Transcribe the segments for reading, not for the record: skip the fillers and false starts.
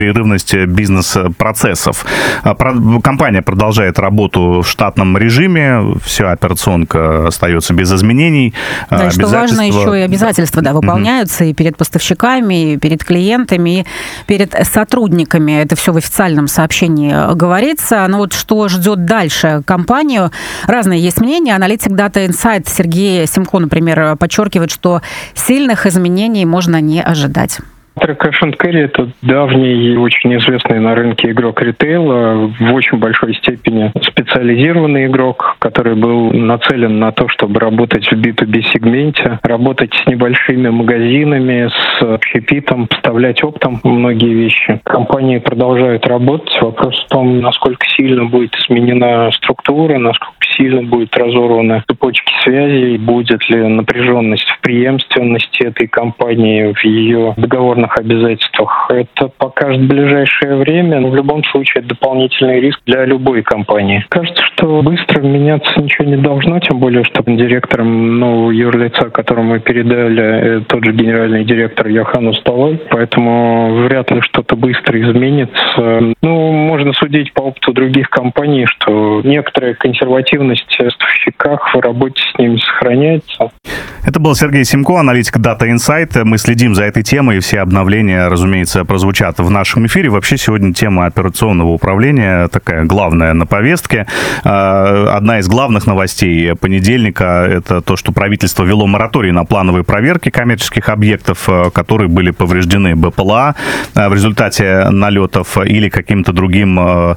непрерывность бизнес-процессов. Компания продолжает работу в штатном режиме, вся операционка остается без изменений. Да, и что важно, еще и обязательства выполняются и перед поставщиками, и перед клиентами, и перед сотрудниками. Это все в официальном сообщении говорится. Но вот что ждет дальше компанию? Разные есть мнения. Аналитик Data Insight Сергей Симко, например, подчеркивает, что сильных изменений можно не ожидать. Cash & Carry — это давний и очень известный на рынке игрок ритейла, в очень большой степени специализированный игрок, который был нацелен на то, чтобы работать в B2B-сегменте, работать с небольшими магазинами, с общепитом, поставлять оптом многие вещи. Компании продолжают работать. Вопрос в том, насколько сильно будет изменена структура, насколько сильно будет разорваны цепочки связей, будет ли напряженность в преемственности этой компании, в ее договорных обязательствах. Это покажет ближайшее время, но в любом случае это дополнительный риск для любой компании. Кажется, что быстро меняться ничего не должно, тем более, что директором нового юрлица, которому мы передали, тот же генеральный директор Йоханнес Талой, поэтому вряд ли что-то быстро изменится. Можно судить по опыту других компаний, что некоторая консервативность в поставщиках, в работе с ними сохраняется. Это был Сергей Симко, аналитик Data Insight. Мы следим за этой темой, и все обновления, разумеется, прозвучат в нашем эфире. Вообще сегодня тема операционного управления такая главная на повестке. Одна из главных новостей понедельника – это то, что правительство ввело мораторий на плановые проверки коммерческих объектов, которые были повреждены БПЛА в результате налетов или каким-то другим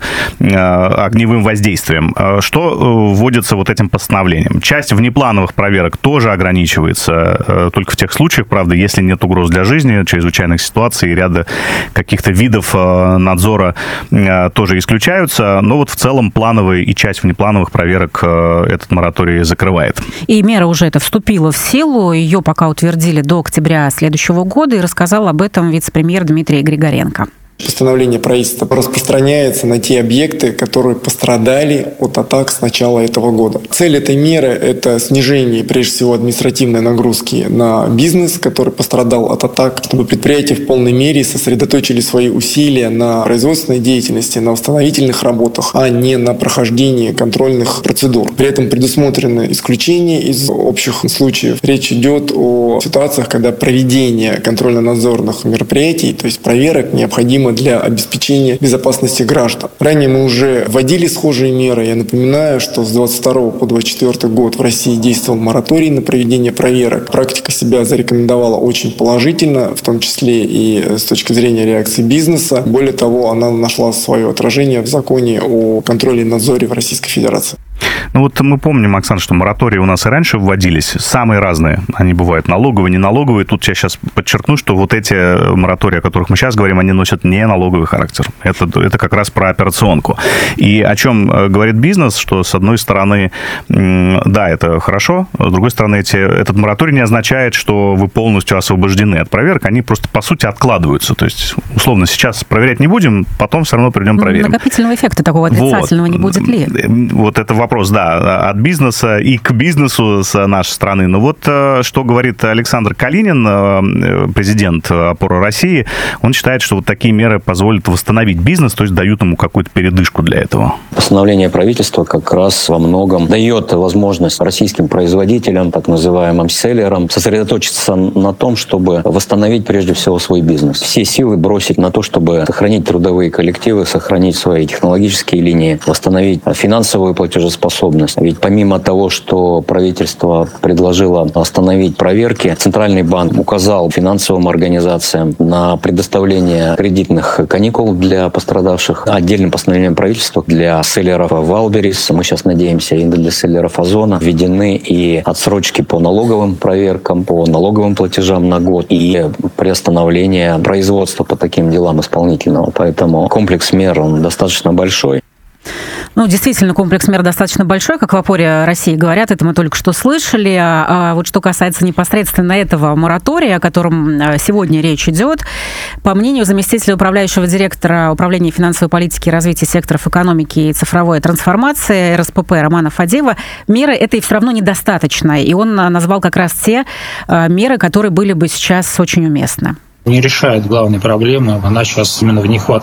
огневым воздействием. Что вводится вот этим постановлением? Часть внеплановых проверок тоже ограничивается только в тех случаях, правда, если нет угроз для жизни, чрезвычайных ситуаций и ряда каких-то видов надзора тоже исключаются, но вот в целом плановые и часть внеплановых проверок этот мораторий закрывает. И мера уже эта вступила в силу, ее пока утвердили до октября следующего года, и рассказал об этом вице-премьер Дмитрий Григоренко. Постановление правительства распространяется на те объекты, которые пострадали от атак с начала этого года. Цель этой меры – это снижение, прежде всего, административной нагрузки на бизнес, который пострадал от атак, чтобы предприятия в полной мере сосредоточили свои усилия на производственной деятельности, на восстановительных работах, а не на прохождении контрольных процедур. При этом предусмотрены исключения из общих случаев. Речь идет о ситуациях, когда проведение контрольно-надзорных мероприятий, то есть проверок, необходимо для обеспечения безопасности граждан. Ранее мы уже вводили схожие меры. Я напоминаю, что с 22 по 24 год в России действовал мораторий на проведение проверок. Практика себя зарекомендовала очень положительно, в том числе и с точки зрения реакции бизнеса. Более того, она нашла свое отражение в законе о контроле и надзоре в Российской Федерации. Ну вот мы помним, Оксана, что моратории у нас и раньше вводились, самые разные. Они бывают налоговые, не налоговые. Тут я сейчас подчеркну, что вот эти моратории, о которых мы сейчас говорим, они носят не налоговый характер. Это как раз про операционку. И о чем говорит бизнес, что с одной стороны, да, это хорошо, с другой стороны, этот мораторий не означает, что вы полностью освобождены от проверок, они просто, по сути, откладываются. То есть, условно, сейчас проверять не будем, потом все равно придем проверим. Накопительного эффекта такого отрицательного не будет ли? Вот это вопрос, да, от бизнеса и к бизнесу с нашей страны. Но вот что говорит Александр Калинин, президент «Опоры России», он считает, что вот такие меры позволят восстановить бизнес, то есть дают ему какую-то передышку для этого. Постановление правительства как раз во многом дает возможность российским производителям, так называемым селлерам, сосредоточиться на том, чтобы восстановить прежде всего свой бизнес. Все силы бросить на то, чтобы сохранить трудовые коллективы, сохранить свои технологические линии, восстановить финансовую платежеспособность. Ведь помимо того, что правительство предложило остановить проверки, Центральный банк указал финансовым организациям на предоставление кредитных каникул для пострадавших. Отдельным постановлением правительства для селлеров Валберис, мы сейчас надеемся, и для селлеров Озона, введены и отсрочки по налоговым проверкам, по налоговым платежам на год и приостановление производства по таким делам исполнительного. Поэтому комплекс мер, он достаточно большой. Ну, действительно, комплекс мер достаточно большой, как в «Опоре России» говорят, это мы только что слышали. А вот что касается непосредственно этого моратория, о котором сегодня речь идет, по мнению заместителя управляющего директора Управления финансовой политики и развития секторов экономики и цифровой трансформации РСПП Романа Фадеева, меры этой все равно недостаточно. И он назвал как раз те меры, которые были бы сейчас очень уместны. не решает главной проблемы. Она сейчас именно в нехватке